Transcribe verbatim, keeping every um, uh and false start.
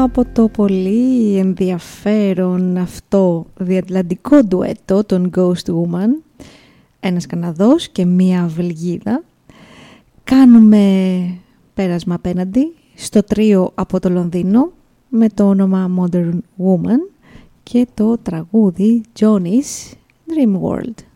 από το πολύ ενδιαφέρον αυτό διατλαντικό ντουέτο των Ghost Woman, ένας Καναδός και μία Βελγίδα, κάνουμε πέρασμα απέναντι στο τρίο από το Λονδίνο με το όνομα Modern Woman και το τραγούδι Johnny's Dream World.